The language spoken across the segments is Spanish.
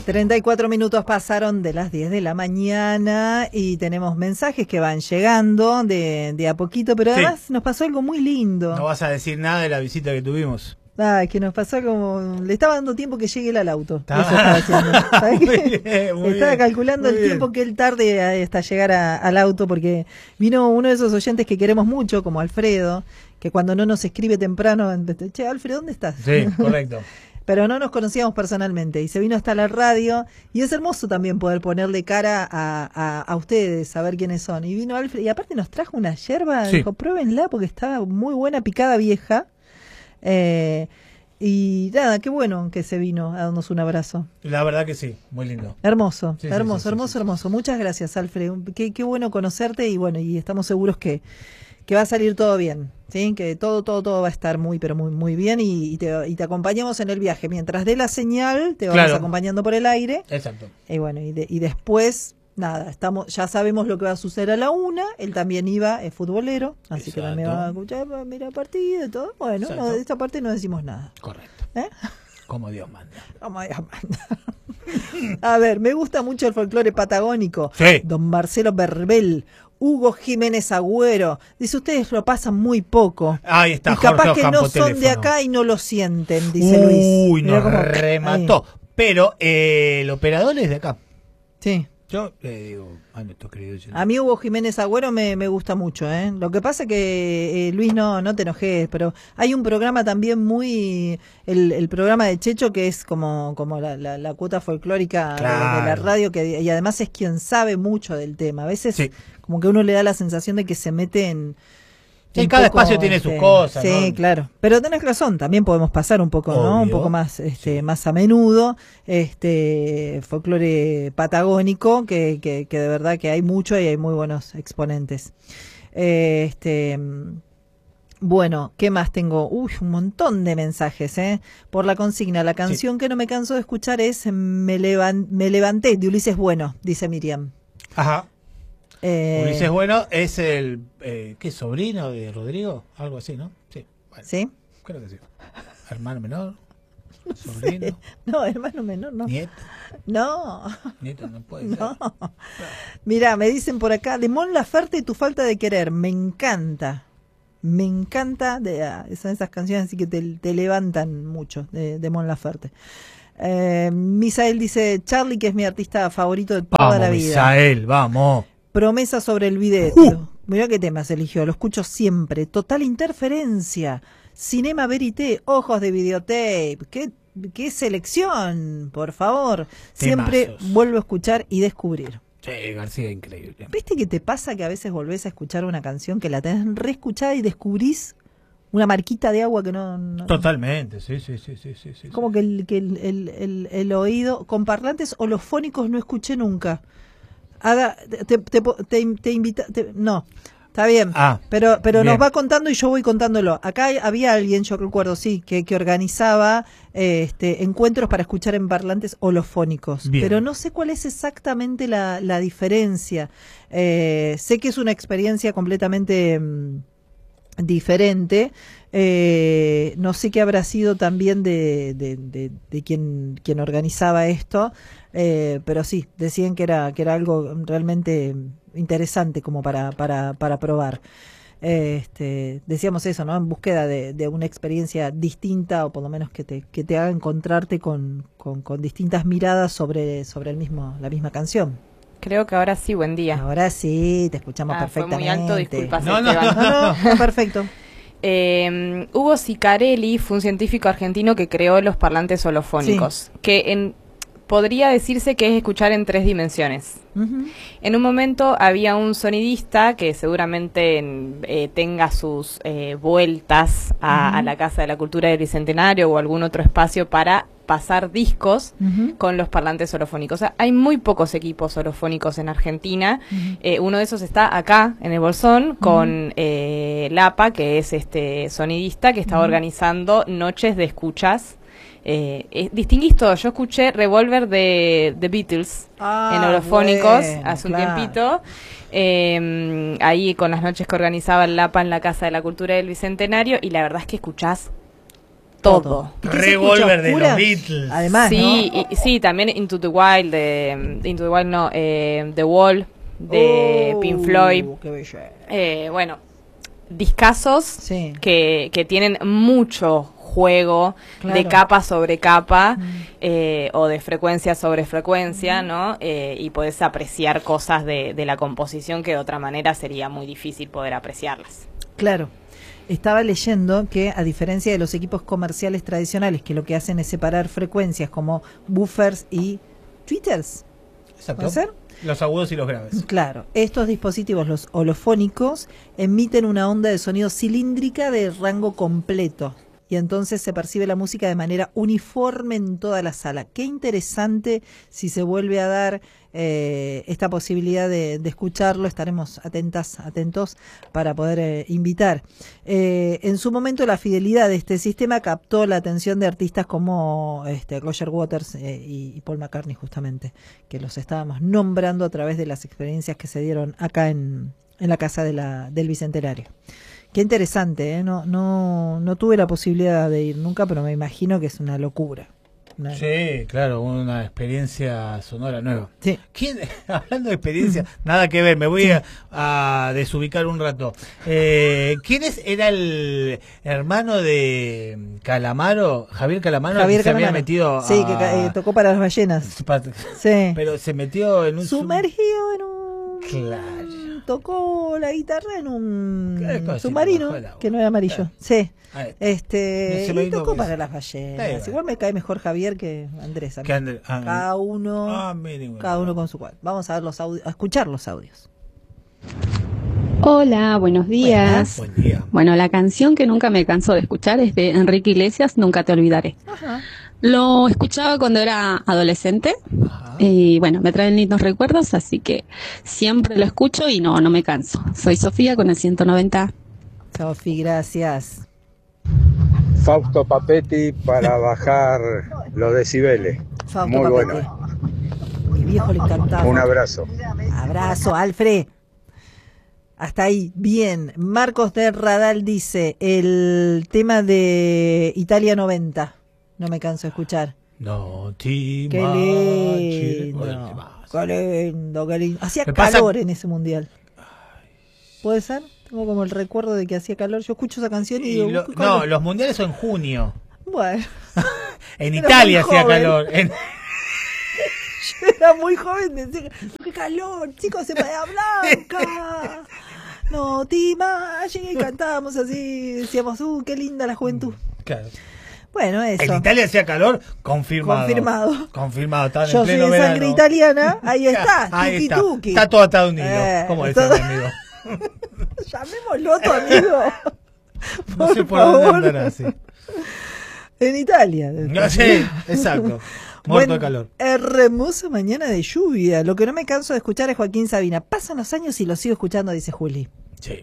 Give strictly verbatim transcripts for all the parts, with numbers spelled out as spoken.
treinta y cuatro minutos pasaron de las diez de la mañana y tenemos mensajes que van llegando de, de a poquito, pero además sí. Nos pasó algo muy lindo. No vas a decir nada de la visita que tuvimos. Ah, es que nos pasó como... Le estaba dando tiempo que llegue él al auto. Eso estaba haciendo. ¿Sabés muy bien, muy estaba bien, calculando el bien. tiempo que él tarde hasta llegar a, al auto, porque vino uno de esos oyentes que queremos mucho, como Alfredo, que cuando no nos escribe temprano, che, Alfredo, ¿dónde estás? Sí, correcto. Pero no nos conocíamos personalmente y se vino hasta la radio y es hermoso también poder ponerle cara a, a, a ustedes, saber quiénes son. Y vino Alfred y aparte nos trajo una yerba, sí. Dijo, pruébenla porque estaba muy buena, picada vieja. Eh, y nada, qué bueno que se vino a darnos un abrazo. La verdad que sí, muy lindo. Hermoso, sí, hermoso, sí, sí, hermoso, sí, sí. hermoso. Muchas gracias, Alfred. Qué, qué bueno conocerte y bueno, y estamos seguros que, que va a salir todo bien. Sí, que todo, todo, todo va a estar muy, pero muy, muy bien y, y, te, y te acompañamos en el viaje. Mientras dé la señal, te vamos claro. acompañando por el aire. Exacto. Y bueno, y, de, y después, nada, estamos, ya sabemos lo que va a suceder a la una. Él también iba, es futbolero, así Exacto. que también va a escuchar, mira partido y todo. Bueno, no, de esta parte no decimos nada. Correcto. ¿Eh? Como Dios manda. Como Dios manda. A ver, me gusta mucho el folclore patagónico. Sí. Don Marcelo Berbel. Hugo Jiménez Agüero, dice, ustedes lo pasan muy poco. Ahí está, y capaz Jorge que no Ocampo, son teléfono. de acá y no lo sienten, dice Luis. Uy, nos remató. Ahí. Pero eh, el operador es de acá. Sí. Yo le eh, digo a nuestros queridos. A mí Hugo Jiménez Agüero me, me gusta mucho, ¿eh? Lo que pasa que, eh, Luis, no no te enojes, pero hay un programa también muy... El, el programa de Checho, que es como, como la, la, la cuota folclórica claro. de, de la radio, que y además es quien sabe mucho del tema. A veces sí. como que uno le da la sensación de que se mete en... Sí, cada poco, espacio tiene este, sus cosas. Sí, ¿no? Claro. Pero tenés razón, también podemos pasar un poco, Obvio. ¿no? Un poco más, este, sí. más a menudo, este, folclore patagónico, que, que, que de verdad que hay mucho y hay muy buenos exponentes. Eh, este, bueno, ¿qué más tengo? Uy, un montón de mensajes, ¿eh? Por la consigna, la canción sí. que no me canso de escuchar es Me, levan, me levanté, de Ulises Bueno, dice Miriam. Ajá. Eh, Ulises Bueno es el eh, ¿qué sobrino de Rodrigo? Algo así, ¿no? Sí. Bueno, ¿Sí? Creo que sí. Hermano menor. No sobrino. Sé. No, hermano menor, no. Nieto. No. Nieto no puede no. ser. No. Mira, me dicen por acá, de Mon Laferte y tu falta de querer, me encanta. Me encanta, de, son esas canciones así que te, te levantan mucho de, de Mon Laferte. Eh, Misael dice, Charlie, que es mi artista favorito de toda vamos, la vida. Misael, vamos. Promesa sobre el video. Uh. Mirá qué temas eligió, lo escucho siempre. Total interferencia. Cinema Verité, ojos de videotape. ¿Qué, qué selección? Por favor. Siempre Temazos. Vuelvo a escuchar y descubrir. Sí, García, increíble. ¿Viste que te pasa que a veces volvés a escuchar una canción que la tenés reescuchada y descubrís una marquita de agua que no... no Totalmente, sí, sí, sí, sí, sí, sí. Como que el, que el, el, el, el oído, con parlantes o los fónicos no escuché nunca. Haga, te, te, te, te invita, te, no, está bien, ah, pero pero bien. Nos va contando y yo voy contándolo. Acá había alguien, yo recuerdo, sí, que, que organizaba eh, este, encuentros para escuchar en parlantes holofónicos, bien. Pero no sé cuál es exactamente la, la diferencia. Eh, sé que es una experiencia completamente mmm, diferente. Eh, no sé qué habrá sido también de, de, de, de quien, quien organizaba esto, eh, pero sí, decían que era, que era algo realmente interesante como para, para, para probar. Eh, este, decíamos eso, ¿no? En búsqueda de, de una experiencia distinta o por lo menos que te, que te haga encontrarte con, con, con distintas miradas sobre, sobre el mismo, la misma canción. Creo que ahora sí, buen día. Ahora sí, te escuchamos ah, perfectamente. Fue muy alto, disculpas. No, no, no, no, no, no, perfecto. Eh, Hugo Sicarelli fue un científico argentino que creó los parlantes holofónicos, sí. que en, podría decirse que es escuchar en tres dimensiones. Uh-huh. En un momento había un sonidista que seguramente eh, tenga sus eh, vueltas a, uh-huh. a la Casa de la Cultura del Bicentenario o algún otro espacio para pasar discos uh-huh. con los parlantes holofónicos. O sea, hay muy pocos equipos holofónicos en Argentina. Uh-huh. Eh, uno de esos está acá, en el Bolsón, uh-huh. con eh, Lapa, que es este sonidista, que estaba uh-huh. organizando noches de escuchas. Eh, eh, distinguís todo. Yo escuché Revolver de The Beatles ah, en holofónicos bueno, hace un claro. tiempito. Eh, ahí con las noches que organizaba el Lapa en la Casa de la Cultura del Bicentenario. Y la verdad es que escuchás todo. Revolver de los Beatles. Además, sí, ¿no? y, sí, también Into the Wild, de, Into the Wild no, eh, The Wall, de oh, Pink Floyd. Qué bello. Eh, bueno, discazos sí. que, que tienen mucho juego, claro, de capa sobre capa, mm. eh, o de frecuencia sobre frecuencia, mm. ¿no? Eh, y podés apreciar cosas de, de la composición que de otra manera sería muy difícil poder apreciarlas. Claro. Estaba leyendo que, a diferencia de los equipos comerciales tradicionales, que lo que hacen es separar frecuencias como buffers y tweeters, ¿puede ser? Los agudos y los graves. Claro. Estos dispositivos, los holofónicos, emiten una onda de sonido cilíndrica de rango completo. Y entonces se percibe la música de manera uniforme en toda la sala. Qué interesante si se vuelve a dar eh, esta posibilidad de, de escucharlo. Estaremos atentas, atentos para poder eh, invitar. Eh, en su momento la fidelidad de este sistema captó la atención de artistas como este, Roger Waters eh, y, y Paul McCartney, justamente, que los estábamos nombrando a través de las experiencias que se dieron acá en, en la Casa de la, del Bicentenario. Qué interesante, ¿eh? No, no, no tuve la posibilidad de ir nunca, pero me imagino que es una locura. Una... Sí, claro, una experiencia sonora nueva. Sí. ¿Quién, hablando de experiencia, nada que ver, me voy sí. a, a desubicar un rato. Eh, ¿Quién es, era el hermano de Calamaro, Javier Calamaro, Javier que Calamaro. Se había metido a... Sí, que eh, tocó para las ballenas. Sí. Pero se metió en un... Sumergido en un... Claro. Tocó la guitarra en un submarino que no era amarillo. Sí. Este, y tocó para las ballenas. Igual me cae mejor Javier que Andrés. Que Andrés. Ah, cada uno, ah, cada uno con su cual. Vamos a ver los audios, a escuchar los audios. Hola, buenos días. Buen día. Bueno, la canción que nunca me canso de escuchar es de Enrique Iglesias, Nunca te olvidaré. Ajá. Lo escuchaba cuando era adolescente. Ajá. Y bueno, me traen lindos recuerdos, así que siempre lo escucho y no, no me canso. Soy Sofía con el ciento noventa. Sofi, gracias. Fausto Papetti para bajar los decibeles. Fausto Muy Papetti. Bueno. Mi viejo le encantaba. Un abrazo. Abrazo, Alfred. Hasta ahí, bien. Marcos de Radal dice, el tema de Italia noventa. No me canso de escuchar. No, ti qué lindo, qué lindo, qué lindo. Hacía me calor pasa... en ese mundial. ¿Puede ser? Tengo como el recuerdo de que hacía calor. Yo escucho esa canción y, y digo... Lo, no, los mundiales son en junio. Bueno. En Italia hacía calor. En... Yo era muy joven, decía, qué calor, chicos, se me blanca. No, Tima, y cantábamos así, decíamos, uh, qué linda la juventud. Claro. Bueno, eso. En Italia hacía calor, confirmado. Confirmado. Confirmado. Estaba Yo en pleno soy de verano. Sangre italiana, ahí está, ahí tuki está. tuki. Está todo atado unido. Eh, ¿Cómo es todo... amigo? Llamémoslo tu amigo. No por sé por favor. dónde andará así. En Italia. No sé, exacto. Muerto de calor. Hermosa mañana de lluvia. Lo que no me canso de escuchar es Joaquín Sabina. Pasan los años y lo sigo escuchando, dice Juli. Sí.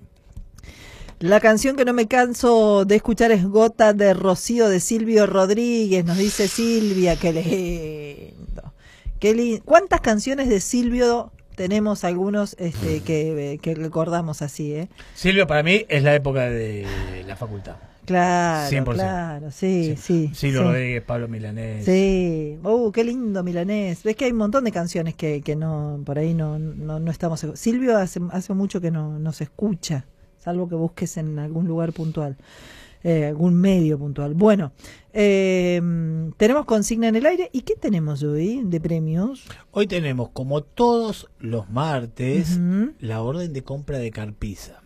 La canción que no me canso de escuchar es Gota de Rocío de Silvio Rodríguez, nos dice Silvia. Qué lindo. Qué lindo. ¿Cuántas canciones de Silvio tenemos algunos este, que, que recordamos así? ¿eh? Silvio para mí es la época de la facultad. Claro, cien por ciento. Claro, sí, sí. Sí, Silvio sí. Rodríguez, Pablo Milanés. Sí, uh, qué lindo Milanés. Ves que hay un montón de canciones que, que no, por ahí no, no, no estamos. Silvio hace, hace mucho que no, no se escucha, salvo que busques en algún lugar puntual, eh, algún medio puntual. Bueno, eh, tenemos consigna en el aire. ¿Y qué tenemos hoy de premios? Hoy tenemos, como todos los martes, uh-huh. la orden de compra de Carpisa.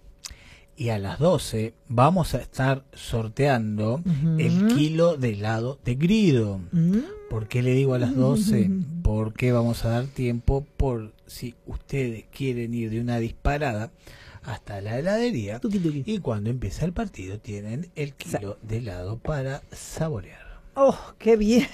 Y a las doce vamos a estar sorteando uh-huh. el kilo de helado de Grido. Uh-huh. ¿Por qué le digo a las doce? Uh-huh. Porque vamos a dar tiempo por si ustedes quieren ir de una disparada hasta la heladería. Tuki, tuki. Y cuando empieza el partido tienen el kilo de helado para saborear. ¡Oh, qué bien!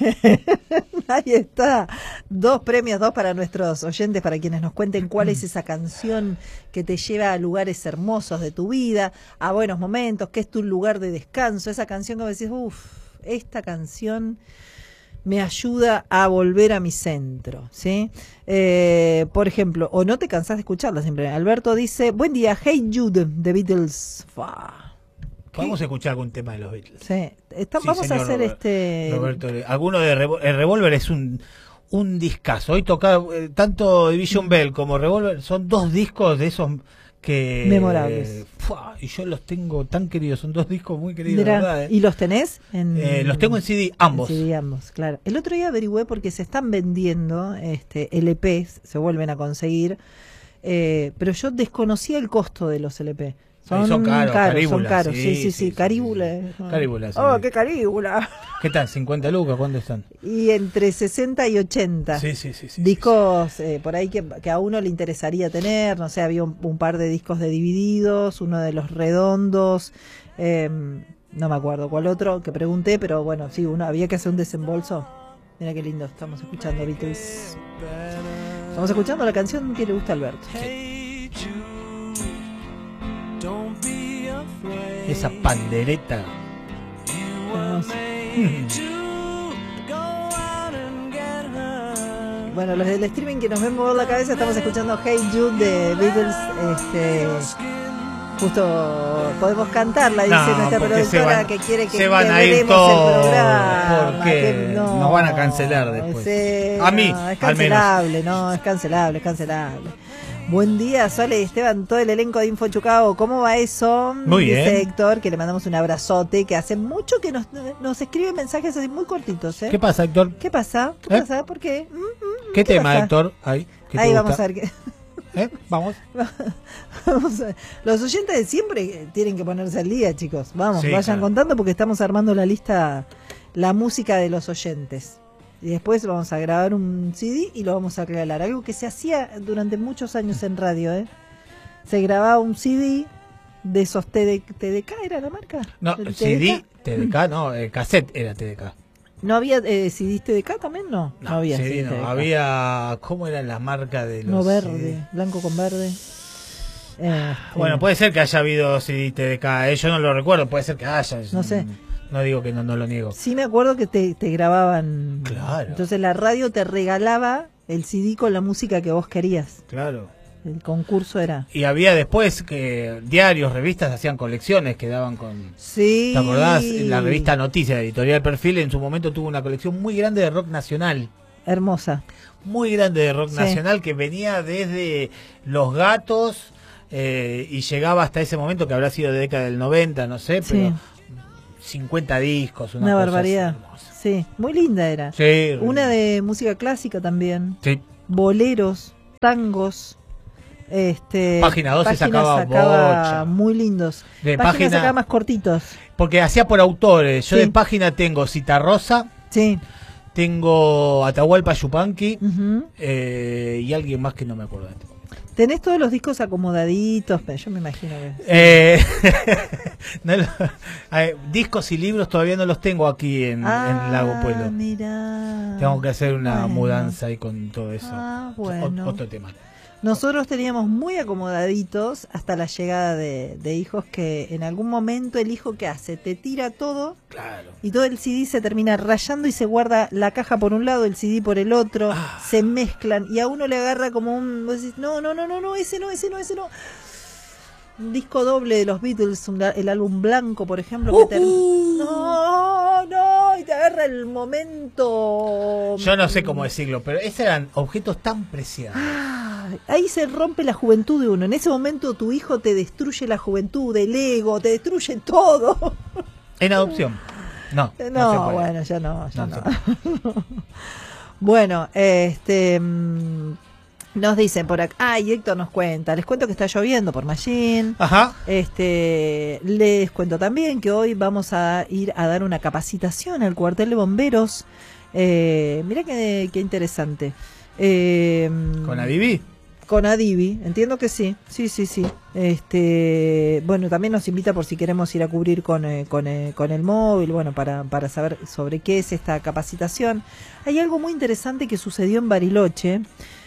Ahí está. Dos premios, dos para nuestros oyentes, para quienes nos cuenten cuál es esa canción que te lleva a lugares hermosos de tu vida, a buenos momentos, que es tu lugar de descanso. Esa canción que vos decís, uff, esta canción me ayuda a volver a mi centro, ¿sí? Eh, por ejemplo, o no te cansás de escucharla siempre. Alberto dice, buen día, Hey Jude, The Beatles. Fua. Podemos escuchar algún tema de los Beatles. Sí, Está, sí vamos a hacer Robert, este... Roberto, alguno de Revol el Revolver es un un discazo. Hoy toca eh, tanto Division mm. Bell como Revolver, son dos discos de esos que... memorables. Eh, y yo los tengo tan queridos, son dos discos muy queridos, Mirá, ¿verdad? Eh? ¿Y los tenés? En, eh, los tengo en C D, ambos. En C D, ambos, claro. El otro día averigüé porque se están vendiendo este L Pes, se vuelven a conseguir, eh, pero yo desconocía el costo de los L P. Son, son caros, caros, son caríbulas, caros, sí, sí, sí, sí, sí, caríbulas. sí. Caríbulas, sí. Oh, qué caríbula. ¿Qué tal? ¿cincuenta lucas? ¿Cuánto están? Y entre sesenta y ochenta. Sí, sí, sí. sí discos sí, sí. Eh, por ahí que, que a uno le interesaría tener, no sé, había un, un par de discos de Divididos, uno de los redondos, eh, no me acuerdo cuál otro, que pregunté, pero bueno, sí, uno había que hacer un desembolso. Mira qué lindo, estamos escuchando Beatles. Estamos escuchando la canción que le gusta a Alberto. Sí. Esa pandereta. Bueno, los del streaming que nos ven mover la cabeza, estamos escuchando Hey Jude de Beatles. Este, justo podemos cantarla, dice no, nuestra productora van, que quiere que se van a ir todos el programa. Porque no, nos van a cancelar después. Sí, a mí, no, es cancelable, no, es cancelable, es cancelable. Buen día, Sole y Esteban, todo el elenco de Info Chucao. ¿Cómo va eso? Muy bien. Dice Héctor, que le mandamos un abrazote, que hace mucho que nos, nos escribe mensajes así muy cortitos. ¿eh? ¿Qué pasa, Héctor? ¿Qué pasa? ¿Qué ¿Eh? pasa? ¿Por qué? ¿Mm, mm, ¿Qué, ¿Qué tema, pasa? Héctor? Ahí, Ahí vamos a ver qué... ¿Eh? Vamos. Vamos a ver. Los oyentes de siempre tienen que ponerse al día, chicos. Vamos, sí, vayan claro. contando porque estamos armando la lista, la música de los oyentes. Y después vamos a grabar un C D y lo vamos a regalar. Algo que se hacía durante muchos años en radio, ¿eh? Se grababa un C D de esos T D K, ¿T D K era la marca? No, C D, T D K, no, el cassette era T D K. ¿No había eh, C D T D K también? No, no, no había C D. C D, No, había, ¿cómo era la marca de los no, verde, C D? Blanco con verde. Eh, bueno, eh. puede ser que haya habido C D T D K, eh, yo no lo recuerdo, puede ser que haya. No sé. No digo que no, no lo niego. Sí me acuerdo que te, te grababan. Claro. Entonces la radio te regalaba el C D con la música que vos querías. Claro. El concurso era. Y había después que diarios, revistas hacían colecciones que daban con... Sí. ¿Te acordás? La revista Noticias, Editorial Perfil, en su momento tuvo una colección muy grande de rock nacional. Hermosa. Muy grande de rock sí. nacional que venía desde Los Gatos eh, y llegaba hasta ese momento que habrá sido de década del noventa, no sé, pero... Sí. cincuenta discos, una, una cosa barbaridad. Sí, muy linda era. Sí, una de música clásica también. Sí. Boleros, tangos. Este, Página doce sacaba, sacaba bocha. Muy lindos. De página, página sacaba más cortitos. Porque hacía por autores. Yo sí. de página tengo Citarrosa. Sí. Tengo Atahualpa Yupanqui. Uh-huh. eh, y alguien más que no me acuerdo de este momento. Tenés todos los discos acomodaditos, pero yo me imagino que... Eh, no lo, ver, discos y libros todavía no los tengo aquí en, ah, en Lago Pueblo. Mirá. Tengo que hacer una bueno. mudanza ahí con todo eso. Ah, bueno. O, otro tema. Nosotros teníamos muy acomodaditos hasta la llegada de, de hijos que en algún momento el hijo que hace te tira todo claro. y todo el C D se termina rayando y se guarda la caja por un lado, el C D por el otro, ah. se mezclan y a uno le agarra como un... Vos decís, no, no, no, no, no, ese no, ese no, ese no. Un disco doble de los Beatles, un, el álbum blanco, por ejemplo. Uh, que te... No, no, y te agarra el momento... Yo no sé cómo decirlo, pero esos eran objetos tan preciados. Ah, ahí se rompe la juventud de uno. En ese momento tu hijo te destruye la juventud, el ego, te destruye todo. En adopción. No. No, no bueno, ya no, ya no. no. Bueno, este... nos dicen por acá, ay, Héctor nos cuenta, les cuento que está lloviendo por Mallín. Ajá. Este, les cuento también que hoy vamos a ir a dar una capacitación al cuartel de bomberos. Eh, mirá qué, qué interesante. Eh, ¿Con Adivi? Con Adivi, entiendo que sí, sí, sí, sí. Este, bueno, también nos invita por si queremos ir a cubrir con, eh, con, eh, con el móvil, bueno, para, para saber sobre qué es esta capacitación. Hay algo muy interesante que sucedió en Bariloche.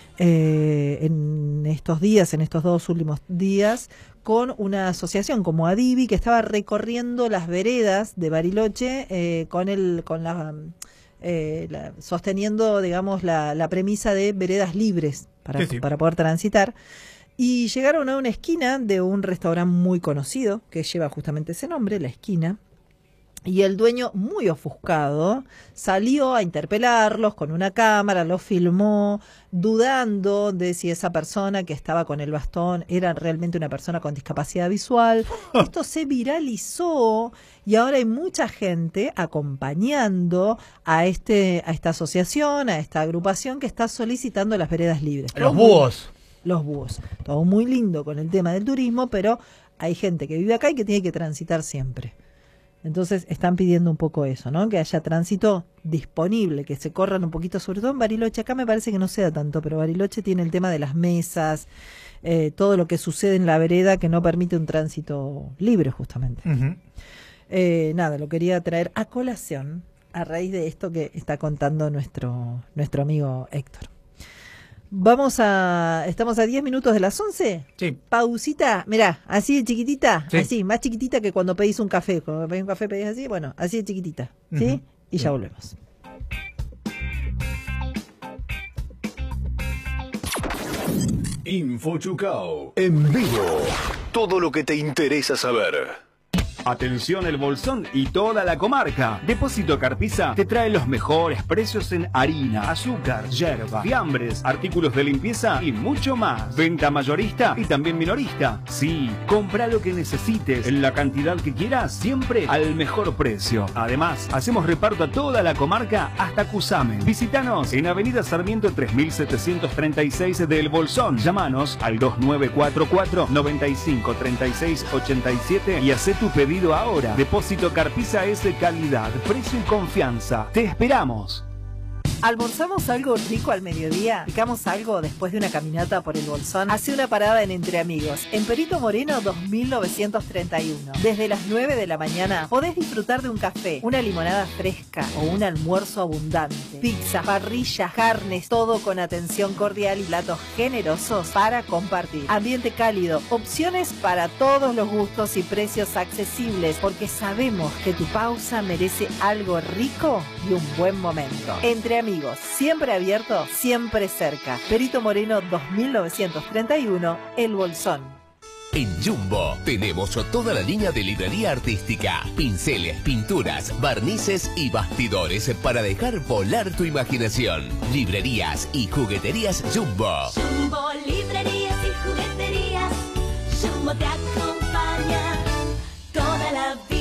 Eh, en estos días, en estos dos últimos días, con una asociación como Adivi que estaba recorriendo las veredas de Bariloche eh, con el, con la, eh, la sosteniendo, digamos, la, la premisa de veredas libres para, sí, sí. para poder transitar. Y llegaron a una esquina de un restaurante muy conocido que lleva justamente ese nombre, La Esquina. Y el dueño, muy ofuscado, salió a interpelarlos con una cámara, los filmó, dudando de si esa persona que estaba con el bastón era realmente una persona con discapacidad visual. Esto se viralizó y ahora hay mucha gente acompañando a este a esta asociación, a esta agrupación que está solicitando las veredas libres. Los búhos. Los búhos. Todo muy lindo con el tema del turismo, pero hay gente que vive acá y que tiene que transitar siempre. Entonces están pidiendo un poco eso, ¿no? Que haya tránsito disponible, que se corran un poquito, sobre todo en Bariloche. Acá me parece que no sea tanto, pero Bariloche tiene el tema de las mesas, eh, todo lo que sucede en la vereda que no permite un tránsito libre, justamente. Uh-huh. Eh, nada, lo quería traer a colación a raíz de esto que está contando nuestro, nuestro amigo Héctor. Vamos a... ¿Estamos a diez minutos de las once? Sí. Pausita, mirá, así de chiquitita, sí. Así, más chiquitita que cuando pedís un café. Cuando pedís un café pedís así, bueno, así de chiquitita, ¿sí? Uh-huh. Y ya volvemos. Info Chucao, en vivo. Todo lo que te interesa saber. Atención El Bolsón y toda la comarca. Depósito Carpisa te trae los mejores precios en harina, azúcar, yerba, fiambres, artículos de limpieza y mucho más. Venta mayorista y también minorista. Sí, compra lo que necesites en la cantidad que quieras, siempre al mejor precio. Además, hacemos reparto a toda la comarca hasta Cusamen. Visítanos en Avenida Sarmiento tres mil setecientos treinta y seis de El Bolsón. Llámanos al dos nueve cuatro cuatro, noventa y cinco, treinta y seis, ochenta y siete y hacé tu pedido ahora. Depósito Carpisa es de calidad, precio y confianza. Te esperamos. ¿Almorzamos algo rico al mediodía? ¿Picamos algo después de una caminata por el Bolsón? Hace una parada en Entre Amigos, en Perito Moreno dos mil novecientos treinta y uno. Desde las nueve de la mañana podés disfrutar de un café, una limonada fresca o un almuerzo abundante. Pizza, parrillas, carnes, todo con atención cordial y platos generosos para compartir. Ambiente cálido, opciones para todos los gustos y precios accesibles, porque sabemos que tu pausa merece algo rico y un buen momento. Entre Amigos. Amigos, siempre abierto, siempre cerca. Perito Moreno dos mil novecientos treinta y uno, El Bolsón. En Jumbo tenemos toda la línea de librería artística, pinceles, pinturas, barnices y bastidores para dejar volar tu imaginación. Librerías y jugueterías Jumbo. Jumbo, librerías y jugueterías. Jumbo te acompaña toda la vida.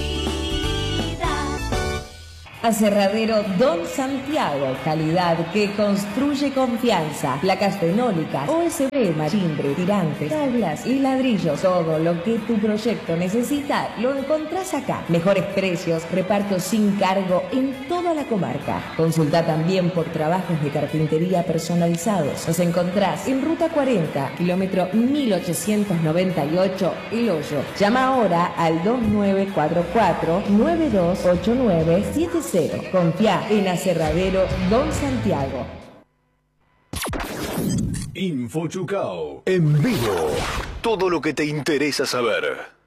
Aserradero Don Santiago, calidad que construye confianza. Placas fenólicas, O S B, marimbre, tirantes, tablas y ladrillos. Todo lo que tu proyecto necesita lo encontrás acá. Mejores precios, reparto sin cargo en toda la comarca. Consulta también por trabajos de carpintería personalizados. Nos encontrás en Ruta cuarenta, kilómetro mil ochocientos noventa y ocho, El Hoyo. Llama ahora al dos nueve cuatro cuatro, nueve dos ocho nueve siete cero. Confía en Aserradero Don Santiago. Info Chucao, en vivo. Todo lo que te interesa saber.